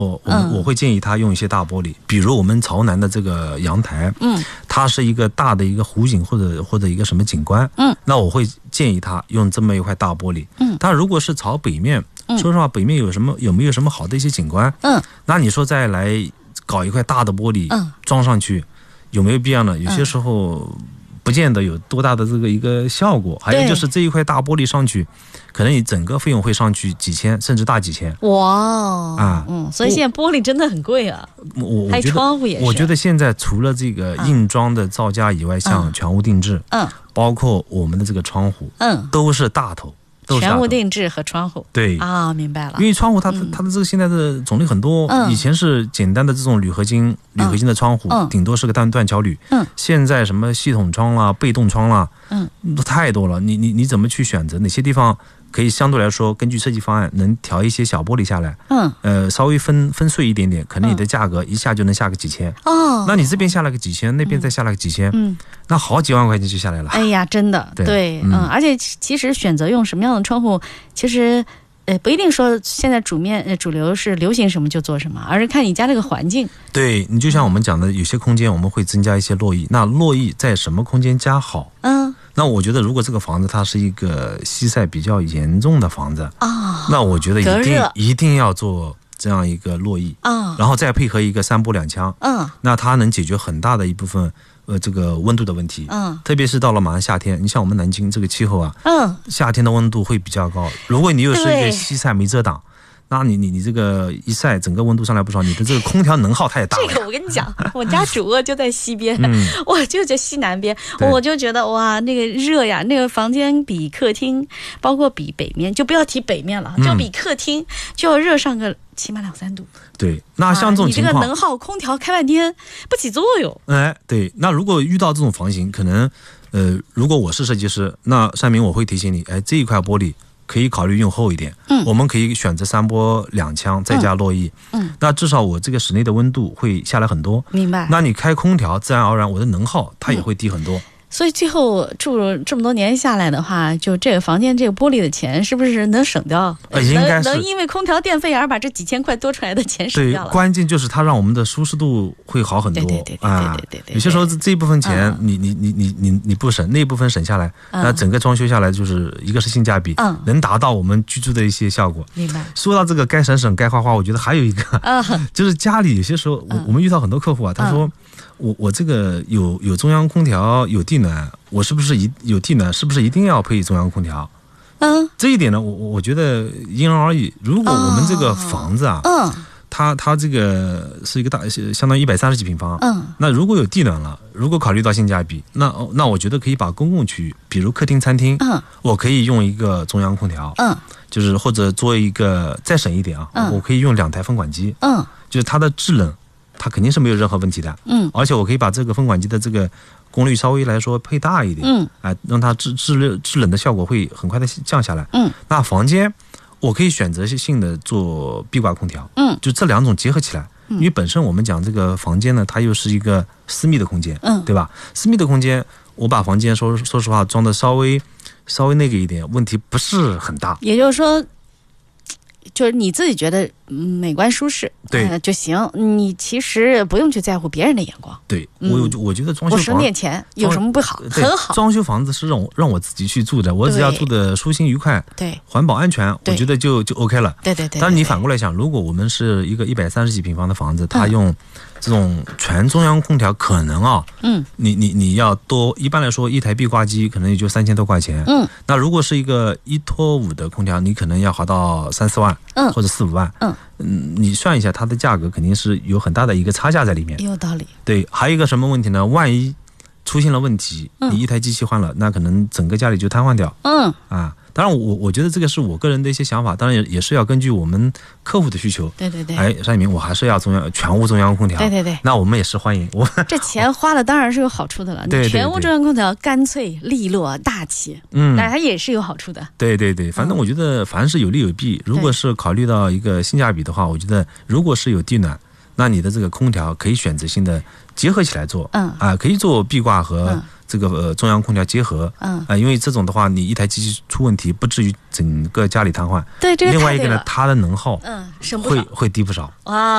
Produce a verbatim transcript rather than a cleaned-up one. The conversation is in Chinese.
我我们我会建议他用一些大玻璃，比如我们朝南的这个阳台，嗯，它是一个大的一个湖景或者或者一个什么景观，嗯，那我会建议他用这么一块大玻璃，嗯，但如果是朝北面，嗯，说实话，北面有什么有没有什么好的一些景观，嗯，那你说再来搞一块大的玻璃，嗯，装上去，有没有必要呢？有些时候不见得有多大的这个一个效果，还有就是这一块大玻璃上去。可能你整个费用会上去几千，甚至大几千。 哇啊， 嗯，所以现在玻璃真的很贵啊。 我还有窗户也是。 我觉得现在除了这个硬装的造价以外，嗯、像全屋定制，嗯，包括我们的这个窗户，嗯，都是大头。 全屋定制和窗户， 对啊，明白了。 因为窗户它、嗯、它的这个现在的种类很多，嗯、以前是简单的这种铝合金、铝合金的窗户，嗯、顶多是个断断桥铝。嗯，现在什么系统窗啦、被动窗啦，嗯，太多了。你你你怎么去选择哪些地方？可以相对来说，根据设计方案能调一些小玻璃下来，嗯，呃，稍微分分碎一点点，可能你的价格一下就能下个几千，哦，那你这边下来个几千，那边再下来个几千，嗯，那好几万块钱就下来了。 哎呀，真的，对，对嗯, 嗯，而且其实选择用什么样的窗户，其实呃不一定说现在主面呃主流是流行什么就做什么，而是看你家这个环境。 对，你就像我们讲的，有些空间我们会增加一些落翼，那落翼在什么空间加好？嗯。那我觉得，如果这个房子它是一个西晒比较严重的房子啊，哦、那我觉得一定一定要做这样一个落翼啊，哦、然后再配合一个三玻两墙，嗯，那它能解决很大的一部分呃这个温度的问题，嗯，特别是到了马上夏天，你像我们南京这个气候啊，嗯，夏天的温度会比较高，如果你又是一个西晒没遮挡。那你你你这个一晒，整个温度上来不少，你的这个空调能耗它也大了。 这个我跟你讲，我家主卧就在西边，嗯、我就在西南边，我就觉得哇，那个热呀，那个房间比客厅，包括比北面，就不要提北面了，就比客厅就要热上个起码两三度。 对，那像这种情况， 啊、你这个能耗空调开半天不起作用。 哎，对，那如果遇到这种房型，可能呃，如果我是设计师，那山明我会提醒你，哎，这一块玻璃。可以考虑用厚一点，嗯，我们可以选择三玻两墙再加落翼，嗯，那至少我这个室内的温度会下来很多， 明白？ 那你开空调，自然而然我的能耗它也会低很多。嗯， 所以最后住这么多年下来的话，就这个房间这个玻璃的钱是不是能省掉？ 呃，应该是能因为空调电费而把这几千块多出来的钱省掉了。 对，关键就是它让我们的舒适度会好很多。 对对对对对对对。 有些时候这一部分钱，你你你你你你不省，那一部分省下来，那整个装修下来就是一个是性价比，嗯，能达到我们居住的一些效果。 明白。 说到这个该省省该花花，我觉得还有一个，嗯，就是家里有些时候我我们遇到很多客户啊，他说。我我这个有有中央空调有地暖，我是不是一有地暖是不是一定要配中央空调？嗯，这一点呢，我我觉得因人而异。如果我们这个房子啊，嗯，它它这个是一个大相当于一百三十几平方，嗯，那如果有地暖了，如果考虑到性价比，那那我觉得可以把公共区域，比如客厅、餐厅，嗯，我可以用一个中央空调，嗯，就是或者做一个再省一点啊，嗯，我可以用两台分管机，嗯，就是它的制冷。它肯定是没有任何问题的，嗯，而且我可以把这个分管机的这个功率稍微来说配大一点，嗯，哎、呃，让它制制热制冷的效果会很快的降下来，嗯，那房间我可以选择性的做壁挂空调，嗯，就这两种结合起来，嗯、因为本身我们讲这个房间呢，它又是一个私密的空间，嗯，对吧？私密的空间，我把房间说说实话装的稍微稍微那个一点，问题不是很大， 也就是说。就是你自己觉得美观舒适，对、呃、就行。你其实不用去在乎别人的眼光。 对，嗯、我我觉得装修房我省点钱有什么不好？很好。 装修房子是让我让我自己去住的，我只要住的舒心愉快，对，环保安全，我觉得就就 OK 了。 对对 对, 对。 但是你反过来想，如果我们是一个一百三十几平方的房子，它用这种全中央空调，可能啊，嗯，你你你要多，一般来说一台壁挂机可能也就三千多块钱，嗯，那如果是一个一拖五的空调，你可能要花到三四万。嗯，或者四五万，嗯嗯，你算一下，它的价格肯定是有很大的一个差价在里面。 有道理。对， 还有一个什么问题呢？万一出现了问题，嗯、你一台机器换了，那可能整个家里就瘫痪掉。嗯啊，当然我我觉得这个是我个人的一些想法，当然也也是要根据我们客户的需求。对对对。哎，山一鸣，我还是要中央全屋中央空调。对对对。那我们也是欢迎。我这钱花了当然是有好处的了。对对对。全屋中央空调干脆利落大气，嗯，但是它也是有好处的。 对对对，反正我觉得凡是有利有弊。如果是考虑到一个性价比的话，我觉得如果是有地暖，那你的这个空调可以选择性的结合起来做。嗯啊，可以做壁挂和。嗯这个呃中央空调结合，嗯啊、呃，因为这种的话，你一台机器出问题，不至于整个家里瘫痪。 对，这个另外一个呢，它的能耗， 嗯，省不会少， 会低不少。 哇。